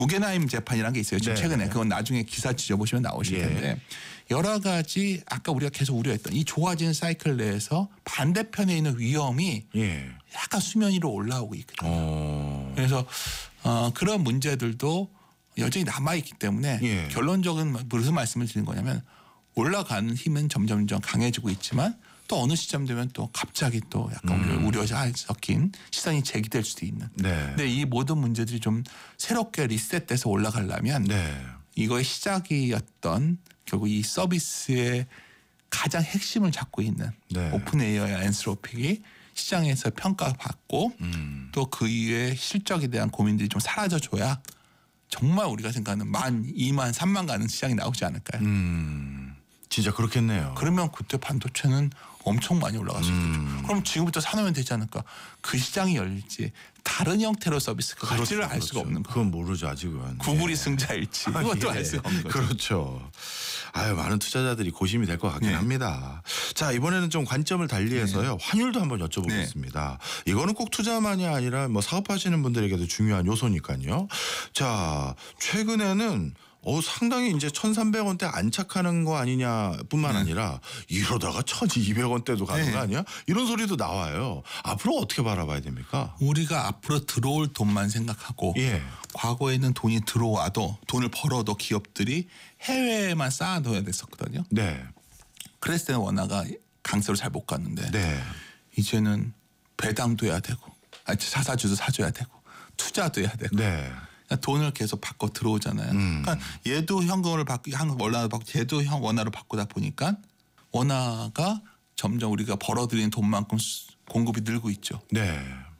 무게나임 재판이라는 게 있어요. 지금 네. 최근에 그건 나중에 기사 지져보시면 나오실 예. 텐데 여러 가지 아까 우리가 계속 우려했던 이 좋아진 사이클 내에서 반대편에 있는 위험이 예. 약간 수면 위로 올라오고 있거든요. 그래서 그런 문제들도 여전히 남아있기 때문에 예. 결론적인 무슨 말씀을 드리는 거냐면 올라가는 힘은 점점점 강해지고 있지만 또 어느 시점 되면 또 갑자기 또 약간 우려가 섞인 시선이 제기될 수도 있는. 네. 근데 이 모든 문제들이 좀 새롭게 리셋돼서 올라가려면 네. 이거의 시작이었던 결국 이 서비스의 가장 핵심을 잡고 있는 네. 오픈 AI와 엔스로픽이 시장에서 평가받고 또 그 이후에 실적에 대한 고민들이 좀 사라져줘야 정말 우리가 생각하는 10,000, 20,000, 30,000 가는 시장이 나오지 않을까요? 진짜 그렇겠네요. 그러면 그때 반도체는 엄청 많이 올라갈 수 있겠죠. 그럼 지금부터 사놓으면 되지 않을까? 그 시장이 열릴지 다른 형태로 서비스가 갈지를 알 수가 없는 거예요. 그건 모르죠 아직은. 구글이 예. 승자일지 그것도 알 수가 없는 거죠. 그렇죠. 아유 많은 투자자들이 고심이 될 것 같긴 네. 합니다. 자 이번에는 좀 관점을 달리해서요 환율도 한번 여쭤보겠습니다. 이거는 꼭 투자만이 아니라 뭐 사업하시는 분들에게도 중요한 요소니까요. 자 최근에는 상당히 이제 1,300원대 안착하는 거 아니냐뿐만 아니라 이러다가 1,200원대도 가는 네. 거 아니야? 이런 소리도 나와요. 앞으로 어떻게 바라봐야 됩니까? 우리가 앞으로 들어올 돈만 생각하고 예. 과거에는 돈이 들어와도 돈을 벌어도 기업들이 해외에만 쌓아둬야 됐었거든요. 네. 그랬을 때는 원화가 강세로 잘 못 갔는데 네. 이제는 배당도 해야 되고 자사주도 사줘야 되고 투자도 해야 되고 네. 돈을 계속 바꿔 들어오잖아요. 그러니까 얘도 현금을 바꾸고 원화로 바꾸고 얘도 원화로 바꾸다 보니까 원화가 점점 우리가 벌어들이는 돈만큼 공급이 늘고 있죠. 네.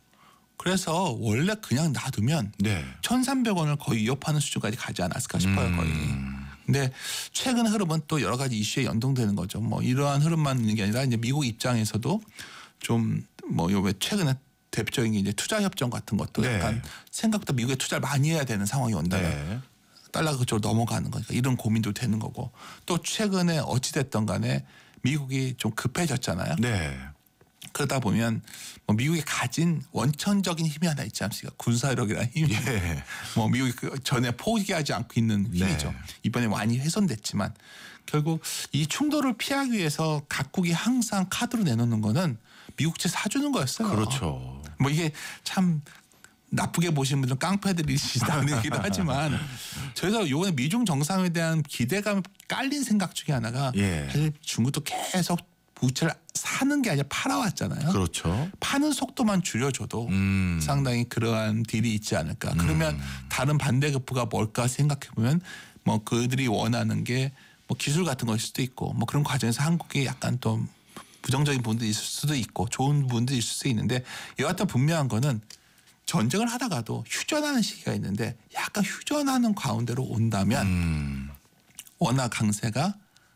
그래서 원래 그냥 놔두면 네. 1,300원을 거의 위협하는 수준까지 가지 않았을까 싶어요. 거의. 근데 최근 흐름은 또 여러 가지 이슈에 연동되는 거죠. 뭐 이러한 흐름만 있는 게 아니라 이제 미국 입장에서도 좀 뭐 요 최근에 대표적인 게 이제 투자 협정 같은 것도 네. 약간 생각보다 미국에 투자를 많이 해야 되는 상황이 온다면 네. 달러가 그쪽으로 넘어가는 거니까 이런 고민도 되는 거고 또 최근에 어찌됐든 간에 미국이 좀 급해졌잖아요. 네. 그러다 보면 뭐 미국이 가진 원천적인 힘이 하나 있지 않습니까? 군사력이라는 힘이 예. 뭐 미국이 그 전에 포기하지 않고 있는 힘이죠. 네. 이번에 많이 훼손됐지만 결국 이 충돌을 피하기 위해서 각국이 항상 카드로 내놓는 거는 미국채 사주는 거였어요. 그렇죠. 뭐 이게 참 나쁘게 보시는 분들은 깡패들이시다는 얘기도 하지만 저희가 이번에 미중 정상에 대한 기대감이 깔린 생각 중에 하나가 예. 사실 중국도 계속 부채를 사는 게 아니라 팔아왔잖아요. 그렇죠. 파는 속도만 줄여줘도 상당히 그러한 딜이 있지 않을까. 그러면 다른 반대급부가 뭘까 생각해보면 뭐 그들이 원하는 게 뭐 기술 같은 것일 수도 있고 뭐 그런 과정에서 한국이 약간 또 부정적인 부분도 있을 수도 있고 좋은 부분도 있을 수 있는데 여하튼 분명한 거는 전쟁을 하다가도 휴전하는 시기가 있는데 약간 휴전하는 가운데로 온다면 원화 강세가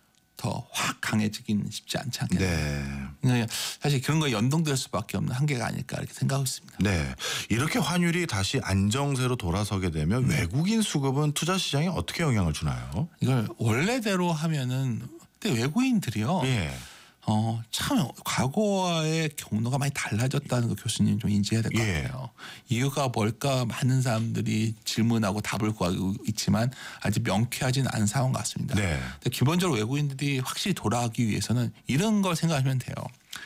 더 확 강해지긴 쉽지 않지 않겠나요? 네. 사실 그런 거에 연동될 수밖에 없는 한계가 아닐까 이렇게 생각하고 있습니다. 네. 이렇게 환율이 다시 안정세로 돌아서게 되면 외국인 수급은 투자 시장에 어떻게 영향을 주나요? 이걸 원래대로 하면은 근데 외국인들이요. 예. 참 과거와의 경로가 많이 달라졌다는 거 교수님 좀 인지해야 될 것 예. 같아요. 이유가 뭘까 많은 사람들이 질문하고 답을 구하고 있지만 아직 명쾌하지는 않은 상황 같습니다. 네. 근데 기본적으로 외국인들이 확실히 돌아가기 위해서는 이런 걸 생각하면 돼요.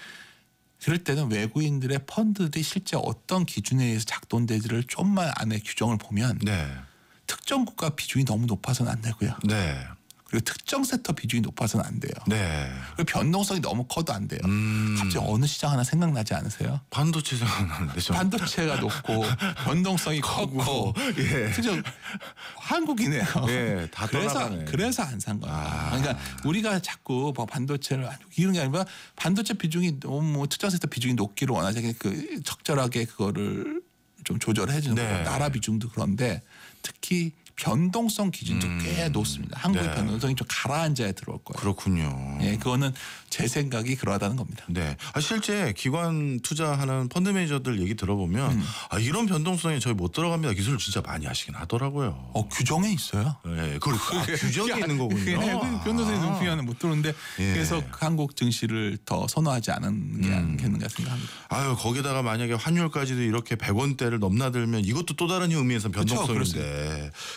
그럴 때는 외국인들의 펀드들이 실제 어떤 기준에 의해서 작동되지를 좀만 안에 규정을 보면 네. 특정 국가 비중이 너무 높아서는 안 되고요. 네. 그리고 특정 섹터 비중이 높아서는 안 돼요. 네. 그리고 변동성이 너무 커도 안 돼요. 갑자기 어느 시장 하나 생각나지 않으세요? 반도체 생각나는데 좀. 반도체가 높고 변동성이 컸고 예. 특정 한국이네요. 예, 다 떠나가네. 그래서 안 산 거야. 그러니까 우리가 자꾸 뭐 반도체를 이런 게 아니라 반도체 비중이 너무 특정 섹터 비중이 높기를 원하지 그 적절하게 그거를 좀 조절해 주는 네. 거고 나라 비중도 그런데 특히 변동성 기준도 꽤 높습니다. 한국의 네. 변동성이 좀 가라앉아야 들어올 거예요. 그렇군요. 예, 그거는 제 생각이 그러하다는 겁니다. 네. 실제 기관 투자하는 펀드 매니저들 얘기 들어보면 이런 변동성에 저희 못 들어갑니다. 기술을 진짜 많이 하시긴 하더라고요. 규정에 있어요. 네, 규정이 있는 거군요. 변호사의 눈피하는 못 들어오는데 예. 그래서 한국 증시를 더 선호하지 않은 게 아니겠는가 생각합니다. 아유, 거기다가 만약에 환율까지도 이렇게 100원대를 넘나들면 이것도 또 다른 의미에서 변동성인데